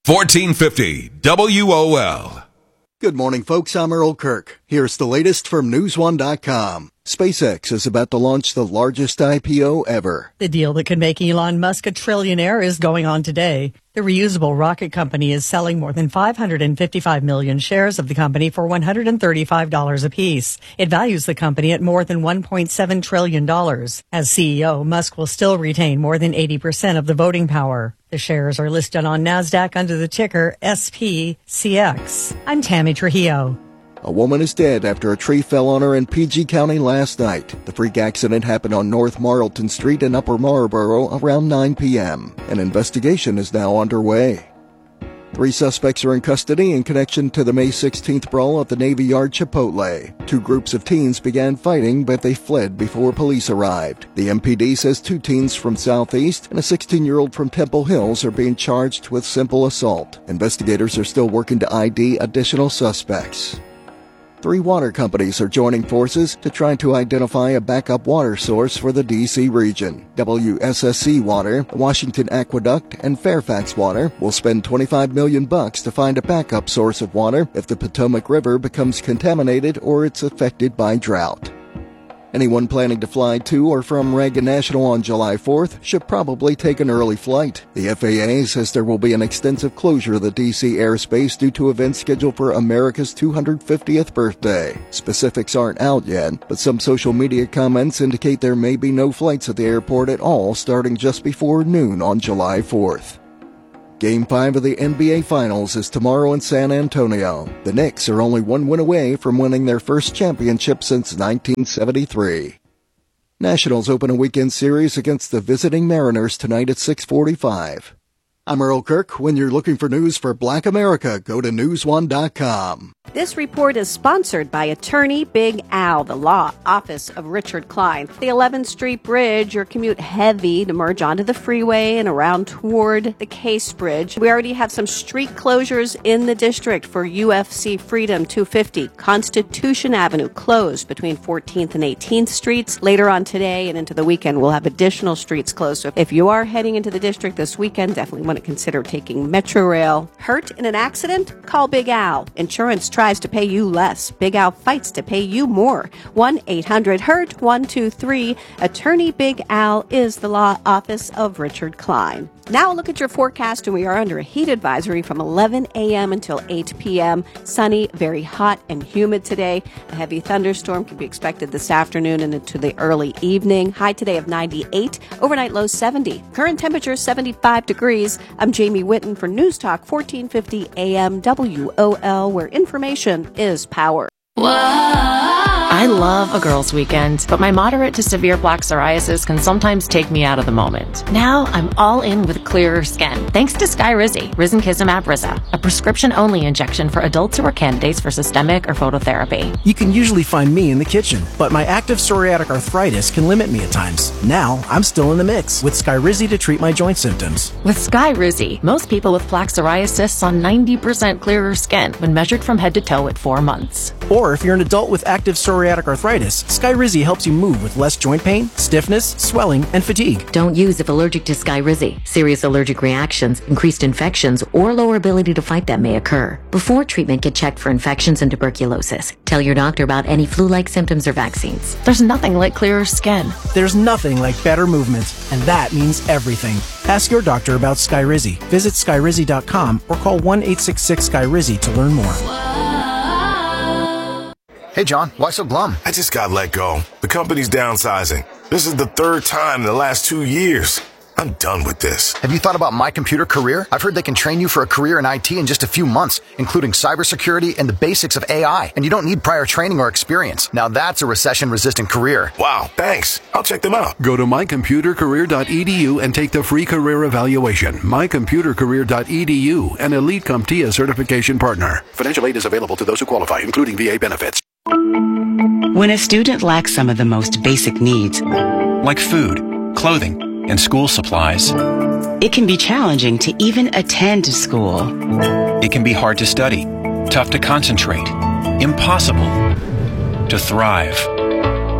1450 WOL. Good morning, folks. I'm Earl Kirk. Here's the latest from NewsOne.com. SpaceX is about to launch the largest IPO ever. The deal that could make Elon Musk a trillionaire is going on today. The reusable rocket company is selling more than 555 million shares of the company for $135 apiece. It values the company at more than $1.7 trillion. As CEO, Musk will still retain more than 80% of the voting power. The shares are listed on NASDAQ under the ticker SPCX. I'm Tammy Trujillo. A woman is dead after a tree fell on her in PG County last night. The freak accident happened on North Marlton Street in Upper Marlboro around 9 p.m. An investigation is now underway. 3 suspects are in custody in connection to the May 16th brawl at the Navy Yard Chipotle. 2 groups of teens began fighting, but they fled before police arrived. The MPD says 2 teens from Southeast and a 16-year-old from Temple Hills are being charged with simple assault. Investigators are still working to ID additional suspects. 3 water companies are joining forces to try to identify a backup water source for the D.C. region. WSSC Water, Washington Aqueduct, and Fairfax Water will spend $25 million to find a backup source of water if the Potomac River becomes contaminated or it's affected by drought. Anyone planning to fly to or from Reagan National on July 4th should probably take an early flight. The FAA says there will be an extensive closure of the D.C. airspace due to events scheduled for America's 250th birthday. Specifics aren't out yet, but some social media comments indicate there may be no flights at the airport at all starting just before noon on July 4th. Game 5 of the NBA Finals is tomorrow in San Antonio. The Knicks are only 1 win away from winning their first championship since 1973. Nationals open a weekend series against the visiting Mariners tonight at 6:45. I'm Earl Kirk. When you're looking for news for Black America, go to NewsOne.com. This report is sponsored by Attorney Big Al, the law office of Richard Klein. The 11th Street Bridge, your commute heavy to merge onto the freeway and around toward the Case Bridge. We already have some street closures in the district for UFC Freedom 250. Constitution Avenue closed between 14th and 18th Streets. Later on today and into the weekend, we'll have additional streets closed. So if you are heading into the district this weekend, definitely want to consider taking Metro Rail. Hurt in an accident? Call Big Al. Insurance tries to pay you less. Big Al fights to pay you more. 1-800-HURT-123. Attorney Big Al is the law office of Richard Klein. Now look at your forecast, and we are under a heat advisory from 11 a.m. until 8 p.m. Sunny, very hot and humid today. A heavy thunderstorm can be expected this afternoon and into the early evening. High today of 98, overnight low 70. Current temperature 75 degrees. I'm Jamie Whitten for News Talk 1450 AM WOL, where information is power. I love a girls' weekend, but my moderate to severe plaque psoriasis can sometimes take me out of the moment. Now I'm all in with clearer skin, thanks to Skyrizi, risankizumab Riza, a prescription-only injection for adults who are candidates for systemic or phototherapy. You can usually find me in the kitchen, but my active psoriatic arthritis can limit me at times. Now I'm still in the mix with Skyrizi to treat my joint symptoms. With Skyrizi, most people with plaque psoriasis saw 90% clearer skin when measured from head to toe at 4 months. Or if you're an adult with active psoriatic arthritis, Skyrizi helps you move with less joint pain, stiffness, swelling, and fatigue. Don't use if allergic to Skyrizi. Serious allergic reactions, increased infections, or lower ability to fight them may occur. Before treatment, get checked for infections and tuberculosis. Tell your doctor about any flu-like symptoms or vaccines. There's nothing like clearer skin. There's nothing like better movement, and that means everything. Ask your doctor about Skyrizi. Visit Skyrizi.com or call 1-866-SKYRIZI to learn more. Hey, John, why so glum? I just got let go. The company's downsizing. This is the 3rd time in the last 2 years. I'm done with this. Have you thought about My Computer Career? I've heard they can train you for a career in IT in just a few months, including cybersecurity and the basics of AI. And you don't need prior training or experience. Now that's a recession-resistant career. Wow, thanks. I'll check them out. Go to mycomputercareer.edu and take the free career evaluation. mycomputercareer.edu, an Elite CompTIA certification partner. Financial aid is available to those who qualify, including VA benefits. When a student lacks some of the most basic needs, like food, clothing, and school supplies, it can be challenging to even attend school. It can be hard to study, tough to concentrate, impossible to thrive. At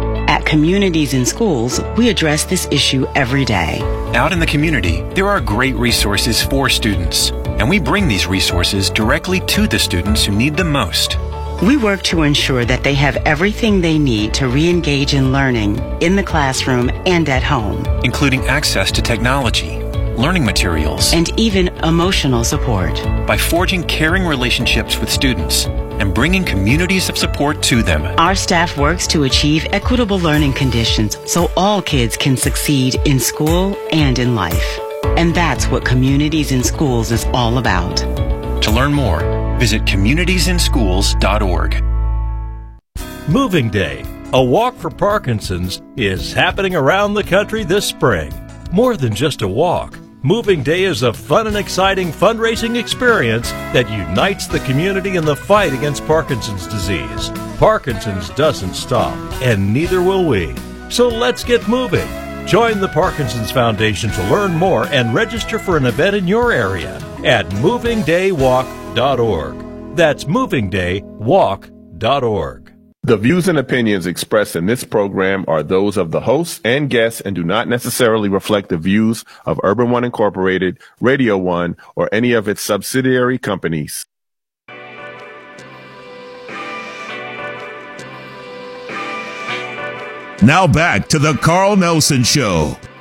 At Communities in Schools, we address this issue every day. Out in the community, there are great resources for students, and we bring these resources directly to the students who need them most. We work to ensure that they have everything they need to re-engage in learning in the classroom and at home, including access to technology, learning materials, and even emotional support. By forging caring relationships with students and bringing communities of support to them, our staff works to achieve equitable learning conditions so all kids can succeed in school and in life. And that's what Communities in Schools is all about. To learn more, visit communitiesinschools.org. Moving Day, a walk for Parkinson's, is happening around the country this spring. More than just a walk, Moving Day is a fun and exciting fundraising experience that unites the community in the fight against Parkinson's disease. Parkinson's doesn't stop, and neither will we. So let's get moving. Join the Parkinson's Foundation to learn more and register for an event in your area at movingdaywalk.org. That's movingdaywalk.org. The views and opinions expressed in this program are those of the hosts and guests and do not necessarily reflect the views of Urban One Incorporated, Radio One, or any of its subsidiary companies. Now back to the Carl Nelson Show.